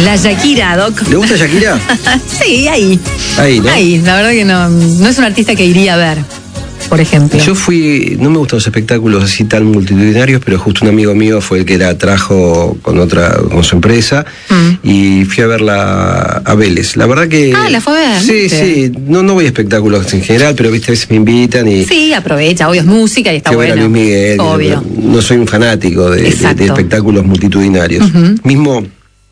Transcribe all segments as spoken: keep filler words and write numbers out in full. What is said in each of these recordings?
La Shakira, Doc. ¿Le gusta Shakira? Sí, ahí. Ahí, ¿no? Ahí, la verdad que no, no es un artista que iría a ver, por ejemplo. Yo fui, no me gustan los espectáculos así tan multitudinarios, pero justo un amigo mío fue el que la trajo con otra, con su empresa, mm. y fui a verla a Vélez. La verdad que... Ah, ¿la fue a ver? Sí, ¿viste? sí, no, no voy a espectáculos en general, pero viste, a veces me invitan y... Sí, aprovecha, obvio, es música y está bueno. A Luis Miguel, obvio. No, no soy un fanático de, de, de espectáculos multitudinarios. Uh-huh. Mismo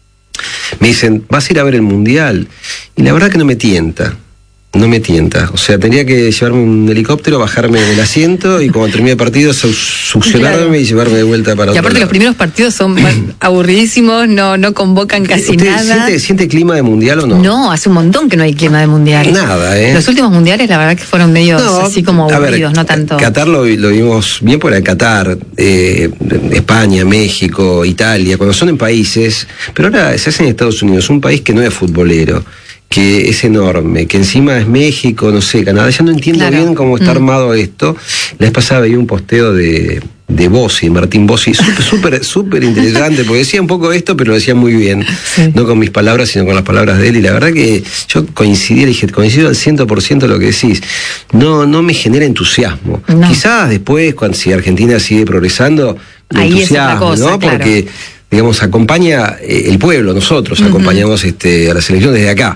me dicen, ¿vas a ir a ver el Mundial? Y la verdad que no me tienta. No me tienta, o sea, tendría que llevarme un helicóptero, bajarme del asiento y cuando termine el partido su succionarme claro. y llevarme de vuelta para otro Y aparte lado. Los primeros partidos son aburridísimos, no, no convocan casi ¿Usted nada. Siente, ¿Siente clima de mundial o no? No, hace un montón que no hay clima de mundial. Nada, ¿eh? Los últimos mundiales la verdad que fueron medios no, así como aburridos, ver, no tanto. Qatar lo, lo vimos bien por el Qatar, eh, España, México, Italia, cuando son en países, pero ahora se hace en Estados Unidos, un país que no es futbolero, que es enorme, que encima es México, no sé, Canadá, ya no entiendo claro. bien cómo está mm. armado esto. La vez pasada veía un posteo de, de Bossi, Martín Bossi, súper, súper, súper interesante, porque decía un poco esto, pero lo decía muy bien, sí. no con mis palabras, sino con las palabras de él, y la verdad que yo coincidí, le dije, coincido al cien por ciento de lo que decís, no, no me genera entusiasmo. No. Quizás después, cuando si Argentina sigue progresando, ahí entusiasmo, es otra cosa, ¿no? Claro. Porque digamos, acompaña eh, el pueblo, nosotros uh-huh. acompañamos este, a la selección desde acá,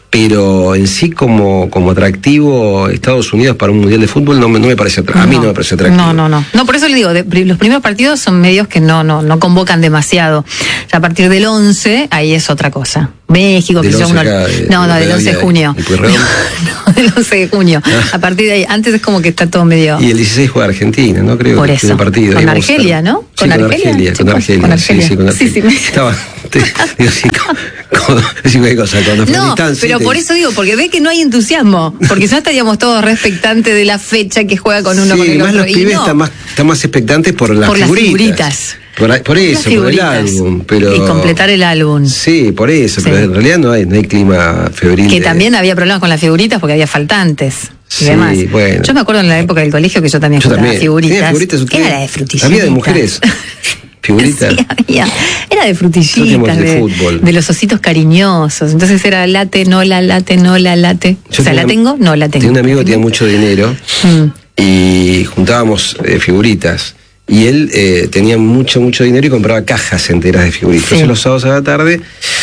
pero en sí como, como atractivo Estados Unidos para un mundial de fútbol no me, no me parece atractivo, a mí no me parece atractivo. No, no, no, no, por eso le digo, de, los primeros partidos son medios que no, no, no convocan demasiado, ya a partir del once, ahí es otra cosa. México, que yo uno, acá, de, no, no, del once de junio. ¿El no, no, del once de junio. Ah. A partir de ahí, antes es como que está todo medio. Y el dieciséis juega Argentina, ¿no? Creo Por que eso. el partido. Con Argelia, estar... ¿no? Sí, con, con Argelia. Argelia con Argelia, con Argelia. Sí, sí, con Argelia. Sí, sí, me... Estaba. Te, digo, sí, con, con, sí, cosa, con no, pero te... por eso digo, porque ve que no hay entusiasmo. Porque si no estaríamos todos expectantes de la fecha que juega con uno sí, con el más otro. Los pibes no. están más, están más expectantes por las por figuritas. Las figuritas. Por, por eso, por el álbum. Pero... Y completar el álbum. Sí, por eso, sí. Pero en realidad no hay, no hay clima febril. Que de... también había problemas con las figuritas porque había faltantes. Y sí, demás. Bueno. Yo me acuerdo en la época del colegio que yo también jugaba figuritas. figuritas Era la de frutillitas. Había de mujeres. Figuritas. Sí, había. Era de frutillitas, de, de, de los ositos cariñosos. Entonces era late, no la late, no la late. Yo o sea, ¿la tengo? No la tengo. Tenía un amigo que tenía mucho dinero mm. y juntábamos eh, figuritas. Y él eh, tenía mucho, mucho dinero y compraba cajas enteras de figuritas. Sí. Entonces los sábados a la tarde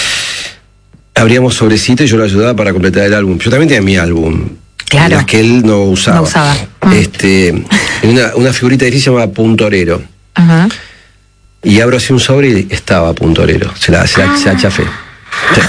abríamos sobrecitos y yo lo ayudaba para completar el álbum. Yo también tenía mi álbum. Claro. Las que él no usaba. No usaba. Este, una, una figurita difícil llamada Puntorero. Ajá. Uh-huh. Y abro así un sobre y estaba Puntorero. Se la, se la, ah. se la chafé. Sí.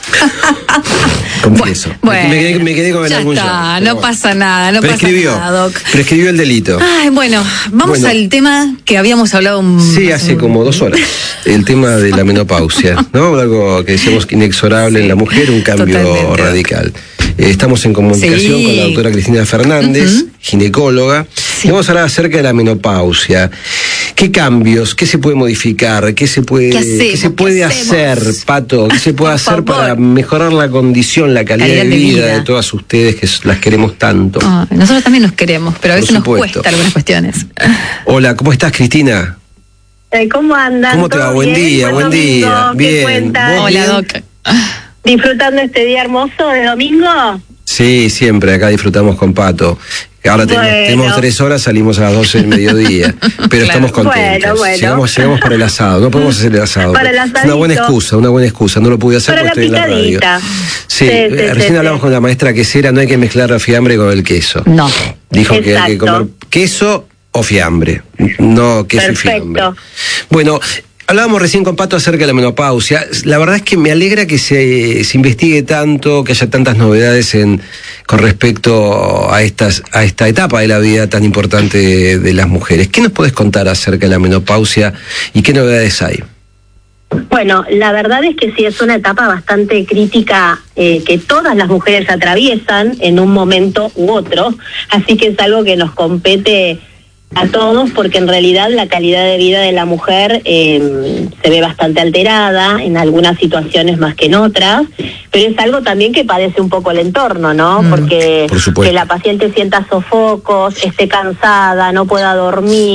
Confieso. Bueno, me, quedé, me quedé con el álbum. Ya, no bueno. pasa nada, no prescribió, pasa nada, Doc. Prescribió el delito. Ay, bueno, vamos bueno, al tema que habíamos hablado un... Sí, hace un... como dos horas. El tema de la menopausia, ¿no? Algo que decíamos inexorable sí. en la mujer, un cambio Totalmente. radical. Eh, estamos en comunicación sí. con la doctora Cristina Fernández, uh-huh. ginecóloga. Sí. Y vamos a hablar acerca de la menopausia. ¿Qué cambios? ¿Qué se puede modificar? ¿Qué se puede, ¿Qué hacemos, ¿qué se puede ¿qué hacer, Pato? ¿Qué se puede hacer favor. para mejorar la condición, la calidad, calidad de, vida de vida de todas ustedes que las queremos tanto? Oh, nosotros también nos queremos, pero a veces nos cuesta algunas cuestiones. Hola, ¿cómo estás, Cristina? Eh, ¿Cómo andan? ¿Cómo te va? Buen bien? día, buen, buen día. Bien. Hola, Doc. ¿Disfrutando este día hermoso de domingo? Sí, siempre, acá disfrutamos con Pato. Ahora tenemos, bueno. tenemos tres horas, salimos a las doce del mediodía, pero claro. estamos contentos. Bueno, bueno. Llegamos, llegamos para el asado, no podemos hacer el asado. Para el es una buena excusa, una buena excusa, no lo pude hacer para porque estoy picadita. en la radio. Sí, sí, sí recién sí, hablamos sí. con la maestra quesera, no hay que mezclar la fiambre con el queso. No. Dijo Exacto. que hay que comer queso o fiambre, no queso Perfecto. y fiambre. Bueno, hablábamos recién con Pato acerca de la menopausia. La verdad es que me alegra que se, se investigue tanto, que haya tantas novedades en, con respecto a, estas, a esta etapa de la vida tan importante de, de las mujeres. ¿Qué nos puedes contar acerca de la menopausia y qué novedades hay? Bueno, la verdad es que sí es una etapa bastante crítica eh, que todas las mujeres atraviesan en un momento u otro, así que es algo que nos compete a todos, porque en realidad la calidad de vida de la mujer eh, se ve bastante alterada, en algunas situaciones más que en otras, pero es algo también que padece un poco el entorno, ¿no? Mm, porque por que la paciente sienta sofocos, esté cansada, no pueda dormir,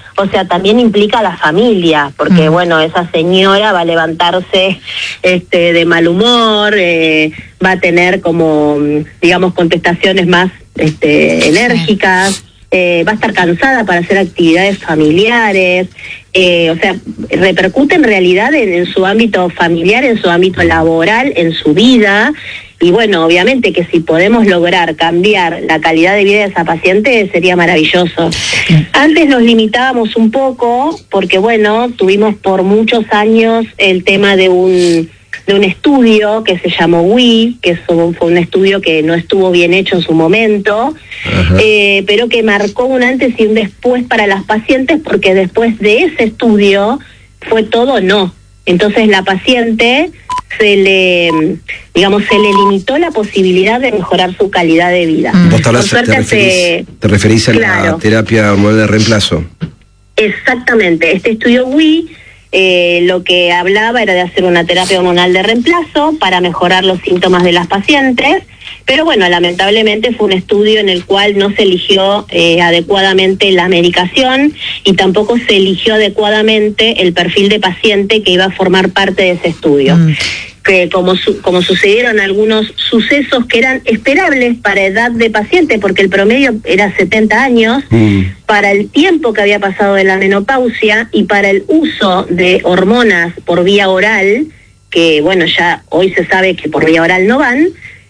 o sea, también implica a la familia, porque mm. bueno, esa señora va a levantarse este, de mal humor, eh, va a tener como, digamos, contestaciones más este, enérgicas, eh, va a estar cansada para hacer actividades familiares, eh, o sea, repercute en realidad en, en su ámbito familiar, en su ámbito laboral, en su vida. Y bueno, obviamente que si podemos lograr cambiar la calidad de vida de esa paciente sería maravilloso. Antes nos limitábamos un poco porque, bueno, tuvimos por muchos años el tema de un de un estudio que se llamó W I, que fue un estudio que no estuvo bien hecho en su momento, eh, pero que marcó un antes y un después para las pacientes, porque después de ese estudio fue todo no. Entonces la paciente se le, digamos, se le limitó la posibilidad de mejorar su calidad de vida. ¿Vos te, hablas, te, referís, hace, te referís a claro. la terapia hormonal de reemplazo? Exactamente. Este estudio W I eh, lo que hablaba era de hacer una terapia hormonal de reemplazo para mejorar los síntomas de las pacientes, pero bueno, lamentablemente fue un estudio en el cual no se eligió eh, adecuadamente la medicación y tampoco se eligió adecuadamente el perfil de paciente que iba a formar parte de ese estudio. Mm. Que como, su, como sucedieron algunos sucesos que eran esperables para edad de paciente, porque el promedio era setenta años, mm. para el tiempo que había pasado de la menopausia y para el uso de hormonas por vía oral, que bueno, ya hoy se sabe que por vía oral no van,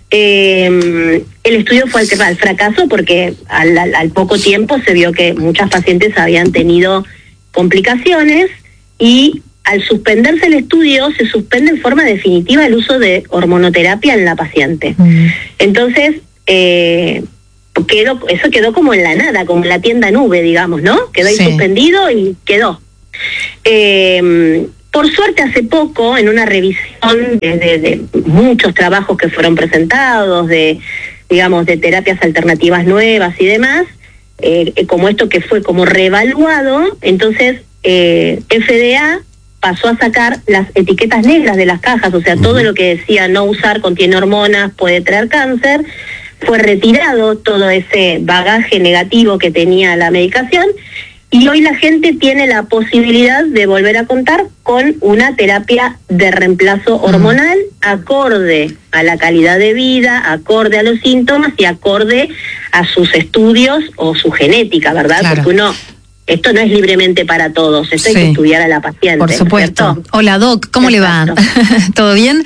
eh, el estudio fue al, al fracaso porque al, al, al poco tiempo se vio que muchas pacientes habían tenido complicaciones y al suspenderse el estudio, se suspende en forma definitiva el uso de hormonoterapia en la paciente. Mm. Entonces, eh, quedó, eso quedó como en la nada, como en la tienda nube, digamos, ¿no? Quedó ahí sí. suspendido y quedó. Eh, por suerte, hace poco, en una revisión de, de, de muchos trabajos que fueron presentados, de, digamos, de terapias alternativas nuevas y demás, eh, como esto que fue como reevaluado, entonces eh, F D A pasó a sacar las etiquetas negras de las cajas, o sea, uh-huh. todo lo que decía no usar, contiene hormonas, puede traer cáncer, fue retirado todo ese bagaje negativo que tenía la medicación, y hoy la gente tiene la posibilidad de volver a contar con una terapia de reemplazo hormonal uh-huh. acorde a la calidad de vida, acorde a los síntomas y acorde a sus estudios o su genética, ¿verdad? Claro. Porque uno... Esto no es libremente para todos, esto sí. hay que estudiar a la paciente. Por supuesto. ¿Cierto? Hola, Doc, ¿cómo Exacto. le va? ¿Todo bien?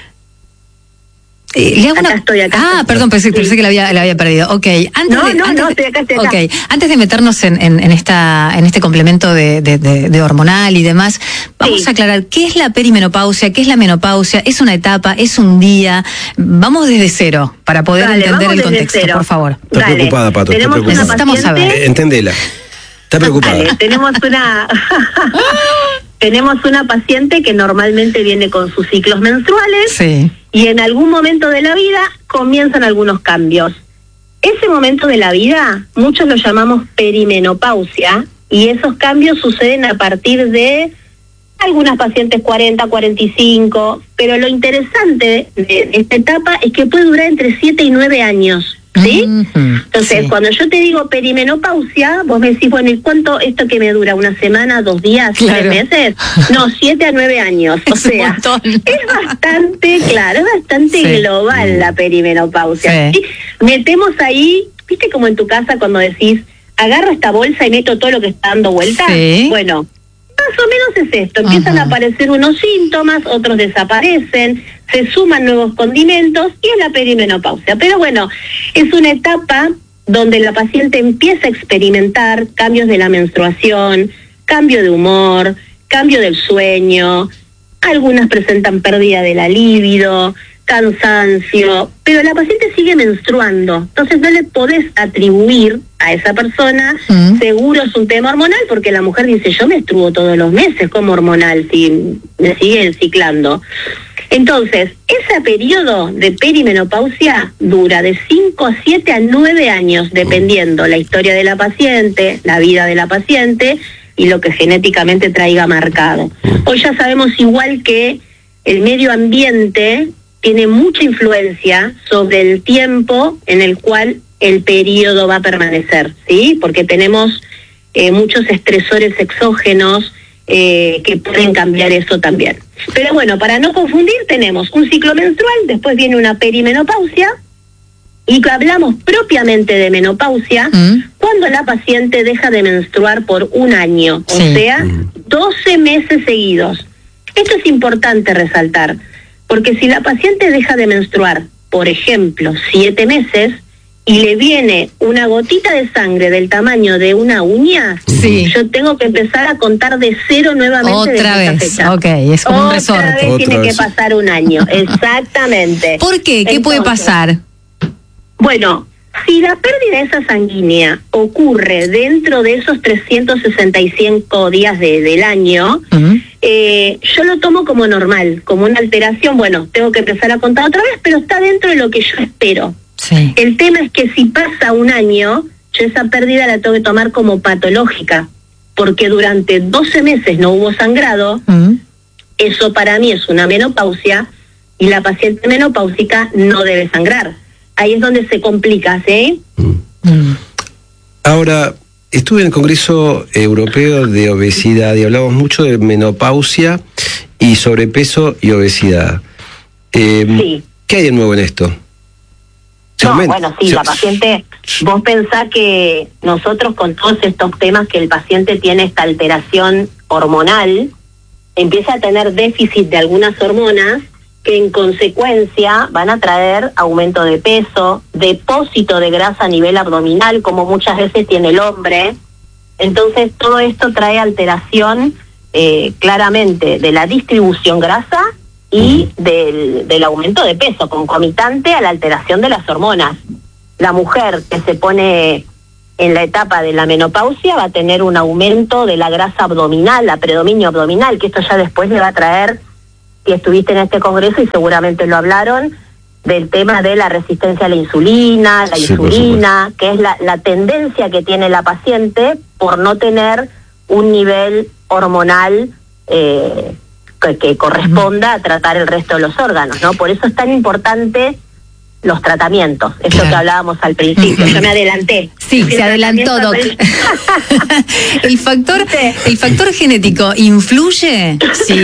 Eh, ¿le hago acá una... estoy, acá Ah, estoy. perdón, pensé, pensé sí. que la había, la había perdido. Ok. Antes no, de, no, antes no, de... estoy acá, estoy acá. Okay. Antes de meternos en, en, en, esta, en este complemento de, de, de, de hormonal y demás, vamos sí. a aclarar qué es la perimenopausia, qué es la menopausia, es una etapa, es un día. Vamos desde cero para poder Dale, entender el contexto, cero. Por favor. Estás Dale. preocupada, Pato, Tenemos estás preocupada. Una Necesitamos saber. Eh, entendela. Está preocupada. Vale, tenemos una tenemos una paciente que normalmente viene con sus ciclos menstruales sí. y en algún momento de la vida comienzan algunos cambios. Ese momento de la vida, muchos lo llamamos perimenopausia, y esos cambios suceden a partir de algunas pacientes cuarenta, cuarenta y cinco, pero lo interesante de esta etapa es que puede durar entre siete y nueve años. ¿Sí? Uh-huh, Entonces, sí. cuando yo te digo perimenopausia, vos me decís, bueno, ¿y cuánto esto que me dura? ¿Una semana, dos días, claro. tres meses? No, siete a nueve años. O es sea, es bastante, claro, es bastante sí. global la perimenopausia. Sí. ¿Sí? Metemos ahí, ¿viste como en tu casa cuando decís, agarro esta bolsa y meto todo lo que está dando vuelta? Sí. Bueno, más o menos es esto, empiezan uh-huh. a aparecer unos síntomas, otros desaparecen, se suman nuevos condimentos y es la perimenopausia. Pero bueno, es una etapa donde la paciente empieza a experimentar cambios de la menstruación, cambio de humor, cambio del sueño, algunas presentan pérdida de la libido, cansancio, pero la paciente sigue menstruando, entonces no le podés atribuir a esa persona, mm. seguro es un tema hormonal, porque la mujer dice, yo menstruo todos los meses como hormonal, si me siguen ciclando. Entonces, ese periodo de perimenopausia dura de cinco a siete a nueve años, dependiendo la historia de la paciente, la vida de la paciente y lo que genéticamente traiga marcado. Hoy ya sabemos igual que el medio ambiente tiene mucha influencia sobre el tiempo en el cual el periodo va a permanecer, ¿sí? Porque tenemos eh, muchos estresores exógenos eh, que pueden cambiar eso también. Pero bueno, para no confundir, tenemos un ciclo menstrual, después viene una perimenopausia, y que hablamos propiamente de menopausia mm. cuando la paciente deja de menstruar por un año, sí. o sea, doce meses seguidos. Esto es importante resaltar, porque si la paciente deja de menstruar, por ejemplo, siete meses, y le viene una gotita de sangre del tamaño de una uña, sí. yo tengo que empezar a contar de cero nuevamente. Otra desde vez, esa fecha. ok, es como Otra un resorte. Vez Otra tiene vez. que pasar un año, exactamente. ¿Por qué? ¿Qué Entonces, puede pasar? Bueno, si la pérdida esa sanguínea ocurre dentro de esos trescientos sesenta y cinco días de, del año, uh-huh. eh, yo lo tomo como normal, como una alteración. Bueno, tengo que empezar a contar otra vez, pero está dentro de lo que yo espero. Sí. El tema es que si pasa un año, yo esa pérdida la tengo que tomar como patológica, porque durante doce meses no hubo sangrado, uh-huh. eso para mí es una menopausia, y la paciente menopáusica no debe sangrar. Ahí es donde se complica, ¿sí? Mm. Ahora, estuve en el Congreso Europeo de Obesidad y hablamos mucho de menopausia y sobrepeso y obesidad. Eh, sí. ¿Qué hay de nuevo en esto? No, bueno, sí, la paciente, vos pensás que nosotros con todos estos temas que el paciente tiene esta alteración hormonal, empieza a tener déficit de algunas hormonas, que en consecuencia van a traer aumento de peso, depósito de grasa a nivel abdominal, como muchas veces tiene el hombre. Entonces todo esto trae alteración eh, claramente de la distribución grasa y del, del aumento de peso, concomitante a la alteración de las hormonas. La mujer que se pone en la etapa de la menopausia va a tener un aumento de la grasa abdominal, la predominio abdominal, que esto ya después le va a traer, y estuviste en este congreso y seguramente lo hablaron, del tema de la resistencia a la insulina, la sí, insulina, que es la, la tendencia que tiene la paciente por no tener un nivel hormonal eh, que, que corresponda a tratar el resto de los órganos, ¿no? Por eso es tan importante los tratamientos, eso claro. que hablábamos al principio. Yo me adelanté. Sí, se adelantó, Doc. el factor, el factor genético influye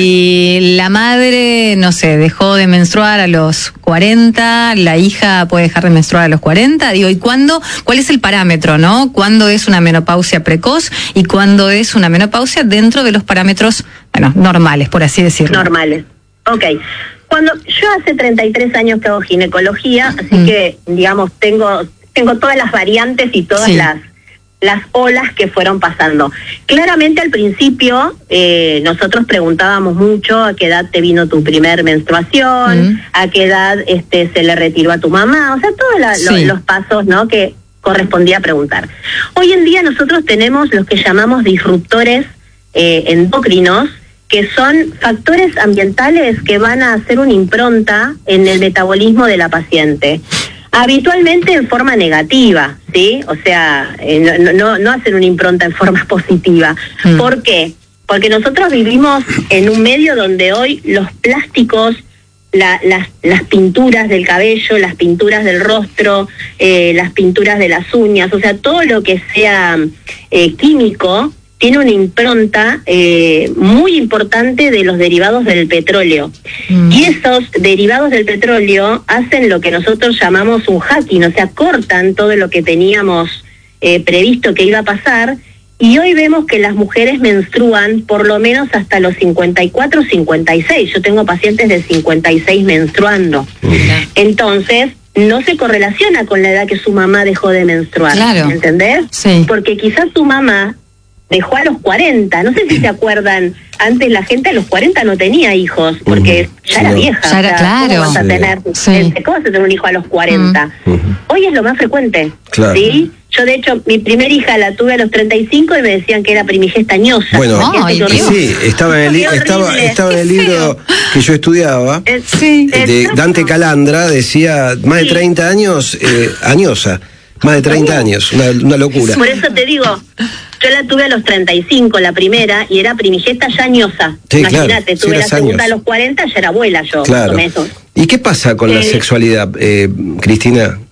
si la madre, no sé, dejó de menstruar a los cuarenta, la hija puede dejar de menstruar a los cuarenta, digo, ¿y cuándo? ¿Cuál es el parámetro, no? ¿Cuándo es una menopausia precoz y cuándo es una menopausia dentro de los parámetros, bueno, normales, por así decirlo? Normales. Ok. Cuando yo hace treinta y tres años que hago ginecología, así mm. que, digamos, tengo tengo todas las variantes y todas sí. las las olas que fueron pasando. Claramente al principio eh, nosotros preguntábamos mucho a qué edad te vino tu primer menstruación, mm. a qué edad este se le retiró a tu mamá, o sea, todos la, sí. lo, los pasos, ¿no?, que correspondía preguntar. Hoy en día nosotros tenemos los que llamamos disruptores eh, endocrinos, que son factores ambientales que van a hacer una impronta en el metabolismo de la paciente. Habitualmente en forma negativa, ¿sí? O sea, eh, no, no, no hacen una impronta en forma positiva. Mm. ¿Por qué? Porque nosotros vivimos en un medio donde hoy los plásticos, la, las, las pinturas del cabello, las pinturas del rostro, eh, las pinturas de las uñas, o sea, todo lo que sea eh, químico, tiene una impronta eh, muy importante de los derivados del petróleo. Mm. Y esos derivados del petróleo hacen lo que nosotros llamamos un hacking, o sea, cortan todo lo que teníamos eh, previsto que iba a pasar, y hoy vemos que las mujeres menstruan por lo menos hasta los cincuenta y cuatro, cincuenta y seis. Yo tengo pacientes de cincuenta y seis menstruando. Mm. Entonces, no se correlaciona con la edad que su mamá dejó de menstruar. Claro. ¿Entendés? Sí. Porque quizás su mamá dejó a los cuarenta, no sé si se acuerdan, antes la gente a los cuarenta no tenía hijos, porque uh-huh. ya sí, era no. vieja. Ya era, o sea, claro. ¿cómo vas a sí. tener, Sí. ¿cómo vas a tener un hijo a los cuarenta? Uh-huh. Hoy es lo más frecuente, claro. ¿sí? Yo, de hecho, mi primera hija la tuve a los treinta y cinco y me decían que era primigestañosa. Bueno, Ay, sí, estaba en el, li- estaba, estaba en el libro que yo estudiaba, Es, sí. de Dante Calandra, decía, más de treinta años, eh, añosa, más de treinta uh, años, una, una locura. Por eso te digo, yo la tuve a los treinta y cinco, la primera, y era primigesta ya añosa. Sí, imagínate, claro, tuve sí, la segunda años. a los cuarenta, ya era abuela yo. Claro. Con eso. ¿Y qué pasa con eh, la sexualidad, eh, Cristina?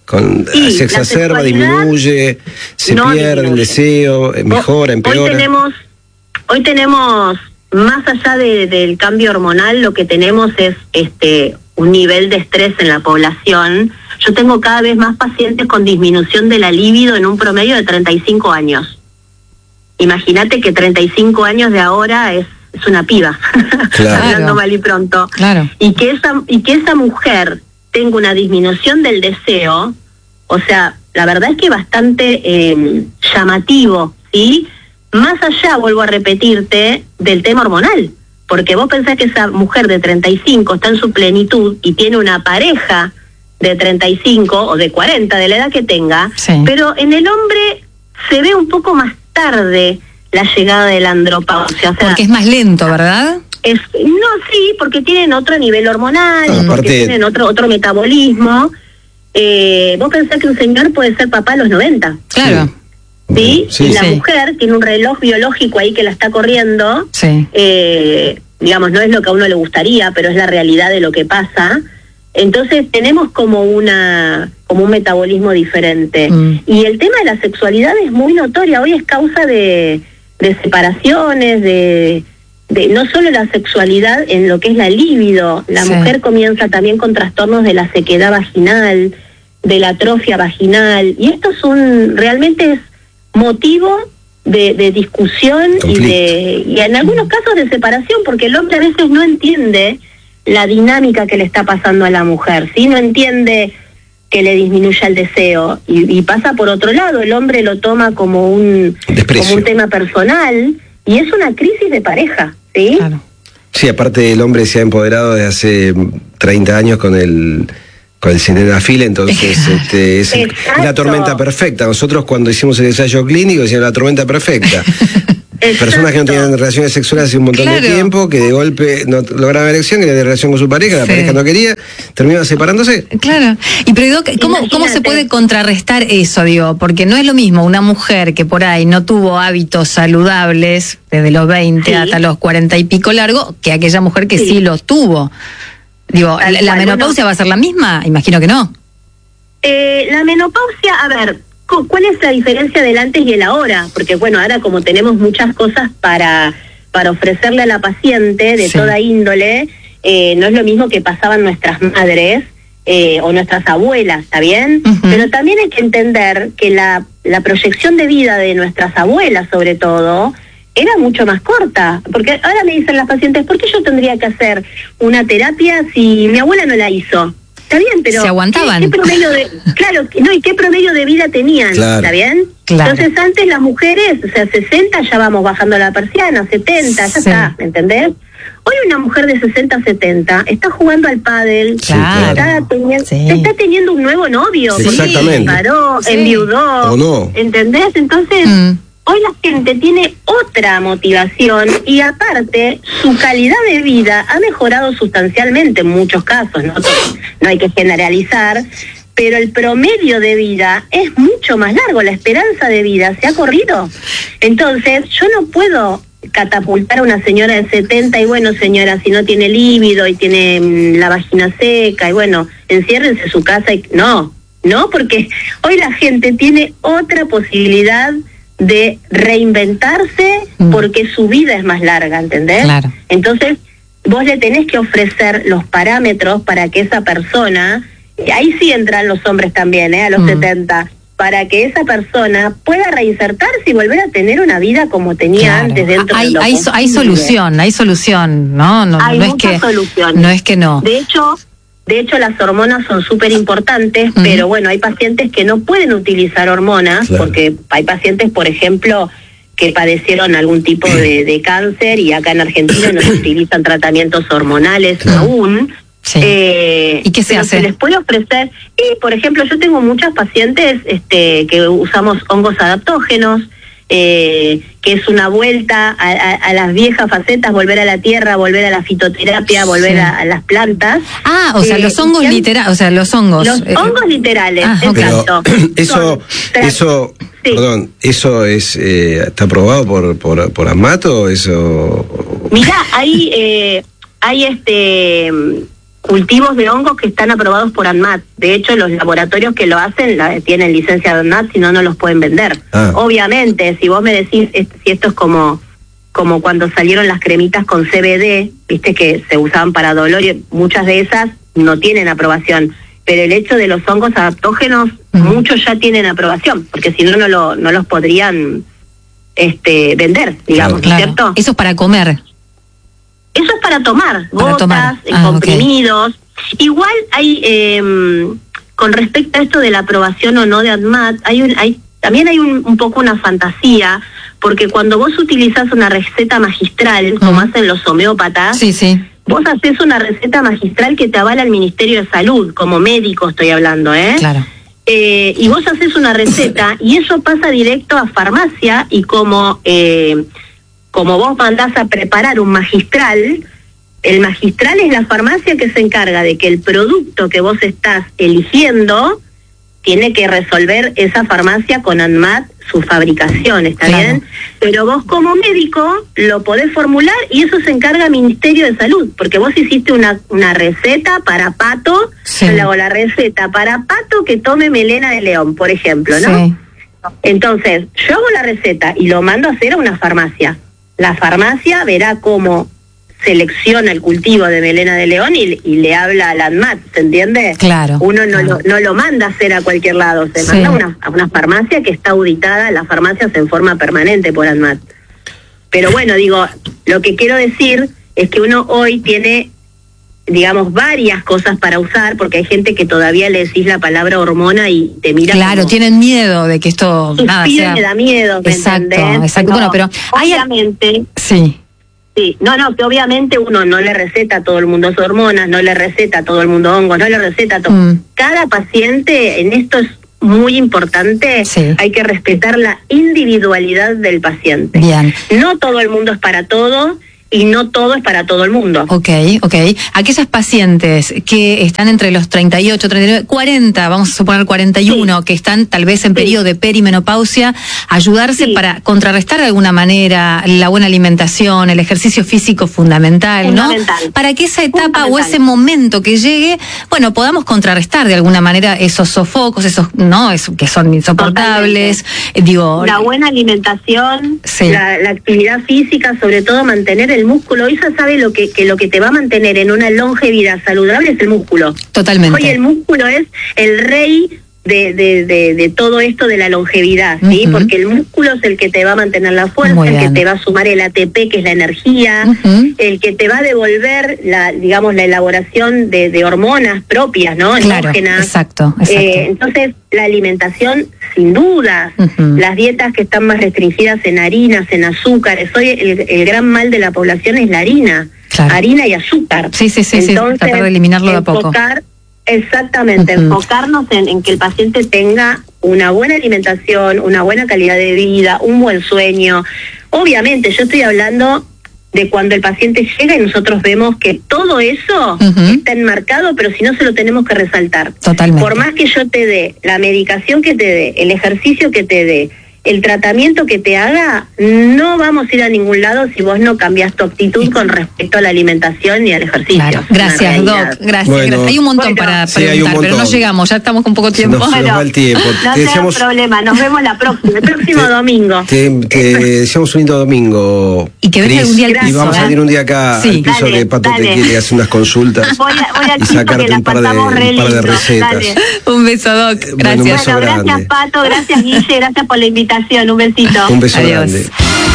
Con, Sí, se exacerba, la disminuye, se no pierde disminuye. el deseo, mejora, empeora. Hoy tenemos, hoy tenemos, más allá de, del cambio hormonal, lo que tenemos es este un nivel de estrés en la población. Yo tengo cada vez más pacientes con disminución de la libido en un promedio de treinta y cinco años. Imagínate que treinta y cinco años de ahora es, es una piba, Claro. hablando mal y pronto. Claro. Y que esa, y que esa mujer tenga una disminución del deseo, o sea, la verdad es que bastante eh, llamativo, ¿sí? Más allá, vuelvo a repetirte, del tema hormonal, porque vos pensás que esa mujer de treinta y cinco está en su plenitud y tiene una pareja de treinta y cinco o de cuarenta, de la edad que tenga, Sí. pero en el hombre se ve un poco más tarde la llegada de la andropausia. O sea, Porque es más lento, ¿verdad? es, no, sí, porque tienen otro nivel hormonal, Ah, porque aparte- tienen otro otro metabolismo. Eh, vos pensás que un señor puede ser papá a los noventa, Claro. ¿sí? Sí, y la sí. mujer tiene un reloj biológico ahí que la está corriendo. Sí. Eh, digamos, no es lo que a uno le gustaría, pero es la realidad de lo que pasa. Entonces tenemos como una como un metabolismo diferente. Mm. Y el tema de la sexualidad es muy notoria. Hoy es causa de, de separaciones, de, de no solo la sexualidad en lo que es la libido. La Sí. mujer comienza también con trastornos de la sequedad vaginal, de la atrofia vaginal. Y esto es un realmente es motivo de, de discusión y, Conflicto. de, y en algunos casos de separación, porque el hombre a veces no entiende la dinámica que le está pasando a la mujer, ¿sí? No entiende que le disminuya el deseo y, y pasa por otro lado, el hombre lo toma como un, Desprecio. como un tema personal y es una crisis de pareja, ¿sí? Claro. Sí, aparte el hombre se ha empoderado desde hace treinta años con el con el sildenafil, entonces este, es, es Exacto. la tormenta perfecta. Nosotros cuando hicimos el ensayo clínico decían la tormenta perfecta. Personas que no Exacto. tienen relaciones sexuales hace un montón Claro. de tiempo, que de golpe no lograban erección, que de relación con su pareja, la Sí. pareja no quería, terminaban separándose. Claro. Y pero Doc, ¿cómo, ¿cómo se Imagínate. puede contrarrestar eso, digo? Porque no es lo mismo una mujer que por ahí no tuvo hábitos saludables desde los veinte Sí. hasta los cuarenta y pico largo, que aquella mujer que sí, Sí. los tuvo. Digo, Tal ¿la, la cual, menopausia bueno. va a ser la misma? Imagino que no. Eh, la menopausia, a ver, cu- ¿cuál es la diferencia del antes y el ahora? Porque bueno, ahora como tenemos muchas cosas para, para ofrecerle a la paciente de Sí. toda índole, eh, no es lo mismo que pasaban nuestras madres eh, o nuestras abuelas, ¿está bien? Ujú. Pero también hay que entender que la, la proyección de vida de nuestras abuelas, sobre todo, era mucho más corta, porque ahora me dicen las pacientes, ¿por qué yo tendría que hacer una terapia si mi abuela no la hizo? Está bien, pero Se aguantaban. ¿qué, qué promedio de, claro, no, y qué promedio de vida tenían? Claro. ¿Está bien? Claro. Entonces antes las mujeres, o sea, sesenta ya vamos bajando la persiana, setenta, ya Sí. está, ¿me entendés? Hoy una mujer de sesenta, setenta está jugando al pádel, Claro. está, teni- Sí. está teniendo un nuevo novio, Sí, porque exactamente. se separó, Sí. enviudó, O no. ¿entendés? Entonces Mm. hoy la gente tiene otra motivación y aparte su calidad de vida ha mejorado sustancialmente en muchos casos, no, no hay que generalizar, pero el promedio de vida es mucho más largo, la esperanza de vida se ha corrido. Entonces yo no puedo catapultar a una señora de setenta y bueno, señora, si no tiene líbido y tiene mm, la vagina seca y bueno, enciérrense en su casa y no, no, porque hoy la gente tiene otra posibilidad de reinventarse Mm. porque su vida es más larga, ¿entendés? Claro. Entonces, vos le tenés que ofrecer los parámetros para que esa persona, y ahí sí entran los hombres también, ¿eh? A los Mm. setenta, para que esa persona pueda reinsertarse y volver a tener una vida como tenía Claro. antes dentro hay, de lo hay, so- hay posible. solución, hay solución, ¿no? No, Hay no es muchas que, soluciones. no es que no. De hecho, de hecho las hormonas son súper importantes, Ujú. pero bueno, hay pacientes que no pueden utilizar hormonas, Claro. porque hay pacientes, por ejemplo, que padecieron algún tipo de, de cáncer y acá en Argentina no se utilizan tratamientos hormonales Claro. aún. Sí. Eh, ¿Y qué se pero hace? Se les puede ofrecer, y por ejemplo, yo tengo muchas pacientes este, que usamos hongos adaptógenos, eh, que es una vuelta a, a, a las viejas facetas, volver a la tierra, volver a la fitoterapia, volver Sí. a, a las plantas. Ah, o sea, Eh, los hongos y han- literales, o sea, los hongos. Los eh, hongos literales, ah, ok. Pero exacto. eso, Son tra- eso, Sí. perdón, eso es eh, está aprobado por por, por Amato, eso. Mirá, hay, eh, hay este, cultivos de hongos que están aprobados por ANMAT. De hecho, los laboratorios que lo hacen la, tienen licencia de ANMAT, si no, no los pueden vender. Ah. Obviamente, si vos me decís es, si esto es como, como cuando salieron las cremitas con C B D, viste que se usaban para dolor, y muchas de esas no tienen aprobación. Pero el hecho de los hongos adaptógenos, uh-huh. muchos ya tienen aprobación, porque si no, no, lo, no los podrían este, vender, digamos, claro, ¿cierto? Claro. Eso es para comer. Eso es para tomar, para gotas, tomar. Ah, comprimidos. Okay. Igual hay, eh, con respecto a esto de la aprobación o no de ANMAT, hay un, hay, también hay un, un poco una fantasía, porque cuando vos utilizás una receta magistral, uh-huh. como hacen los homeópatas, sí, sí. vos haces una receta magistral que te avala el Ministerio de Salud, como médico estoy hablando, ¿eh? Claro. Eh, y vos haces una receta y eso pasa directo a farmacia y como... Eh, como vos mandás a preparar un magistral, el magistral es la farmacia que se encarga de que el producto que vos estás eligiendo tiene que resolver esa farmacia con ANMAT su fabricación, ¿está claro. bien? Pero vos como médico lo podés formular y eso se encarga el Ministerio de Salud, porque vos hiciste una, una receta para Pato, sí. yo le hago la receta para Pato que tome melena de león, por ejemplo, ¿no? Sí. Entonces, yo hago la receta y lo mando a hacer a una farmacia. La farmacia verá cómo selecciona el cultivo de melena de león y, y le habla al ANMAT, ¿se entiende? Claro. Uno no, claro. Lo, no lo manda a hacer a cualquier lado, se sí. manda a una, a una farmacia que está auditada, las farmacias en forma permanente por ANMAT. Pero bueno, digo, lo que quiero decir es que uno hoy tiene, digamos, varias cosas para usar, porque hay gente que todavía le decís la palabra hormona y te mira claro, como, tienen miedo de que esto nada sea... me da miedo, ¿me exacto, entendés? exacto. No, bueno, pero hay... obviamente... Sí. Sí, no, no, que obviamente uno no le receta a todo el mundo sus hormonas, no le receta a todo el mundo hongos, no le receta a todo... Mm. Cada paciente, en esto es muy importante, sí. hay que respetar la individualidad del paciente. Bien. No todo el mundo es para todo... y no todo es para todo el mundo. Ok, ok. Aquellas pacientes que están entre los treinta y ocho, treinta y nueve, cuarenta, vamos a suponer cuarenta y uno, sí. que están tal vez en sí. periodo de perimenopausia, ayudarse sí. para contrarrestar de alguna manera la buena alimentación, el ejercicio físico fundamental, fundamental. ¿no? Para que esa etapa o ese momento que llegue, bueno, podamos contrarrestar de alguna manera esos sofocos, esos, ¿no? Esos que son insoportables. Eh, digo, la buena alimentación, sí. la, la actividad física, sobre todo mantener el músculo. Hoy ya sabe lo que, que lo que te va a mantener en una longevidad saludable es el músculo. Totalmente. Hoy el músculo es el rey de, de, de, de todo esto de la longevidad, ¿sí? Uh-huh. Porque el músculo es el que te va a mantener la fuerza, el que te va a sumar el A T P, que es la energía, uh-huh. el que te va a devolver la, digamos, la elaboración de, de hormonas propias, ¿no? Claro, exacto, exacto. Eh, entonces, la alimentación, sin duda, uh-huh. las dietas que están más restringidas en harinas, en azúcares. Hoy el, el gran mal de la población es la harina, claro. harina y azúcar. Sí, sí, sí, entonces, sí, tratar de eliminarlo de a poco. Exactamente, uh-huh. enfocarnos en, en que el paciente tenga una buena alimentación, una buena calidad de vida, un buen sueño. Obviamente, yo estoy hablando de cuando el paciente llega y nosotros vemos que todo eso uh-huh. está enmarcado, pero si no se lo tenemos que resaltar. Totalmente. Por más que yo te dé la medicación que te dé, el ejercicio que te dé, el tratamiento que te haga, no vamos a ir a ningún lado si vos no cambias tu actitud con respecto a la alimentación y al ejercicio. Claro. Gracias, Doc. Gracias, bueno, gracias. Hay un montón bueno, para sí, preguntar, montón. Pero no llegamos, ya estamos con poco tiempo. Nos, bueno, nos va el tiempo. No te deseamos... problema, nos vemos la próxima, el próximo te, domingo. Te, te deseamos un lindo domingo. Y que venga algún día al piso. Y vamos ¿eh? a ir un día acá sí. al piso dale, que Pato dale. te quiere hacer unas consultas voy a, voy a y sacarte un par de, un par de recetas. Dale. Un beso, Doc. Gracias. Bueno, un beso bueno, gracias, grande. Pato, gracias, Guille, gracias por la invitación. Un besito. Un beso Adiós. grande.